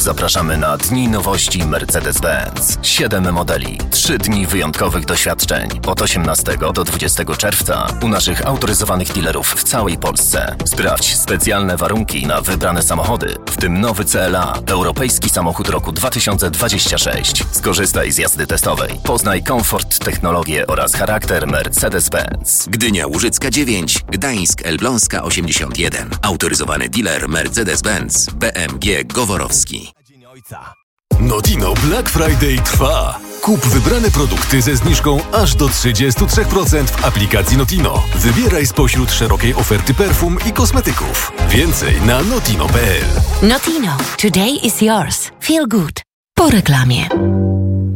Zapraszamy na Dni Nowości Mercedes-Benz. 7 modeli, 3 dni wyjątkowych doświadczeń. Od 18 do 20 czerwca u naszych autoryzowanych dealerów w całej Polsce. Sprawdź specjalne warunki na wybrane samochody, w tym nowy CLA, europejski samochód roku 2026. Skorzystaj z jazdy testowej. Poznaj komfort, technologię oraz charakter Mercedes-Benz. Gdynia Łużycka 9, Gdańsk Elbląska 81. Autoryzowany dealer Mercedes-Benz BMG Goworowski. Notino Black Friday trwa. Kup wybrane produkty ze zniżką aż do 33% w aplikacji Notino. Wybieraj spośród szerokiej oferty perfum i kosmetyków. Więcej na notino.pl. Notino. Today is yours. Feel good. Po reklamie.